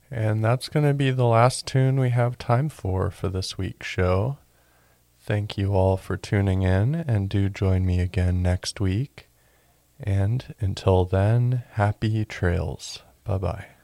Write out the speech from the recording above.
And that's going to be the last tune we have time for this week's show. Thank you all for tuning in, and do join me again next week. And until then, happy trails. Bye-bye.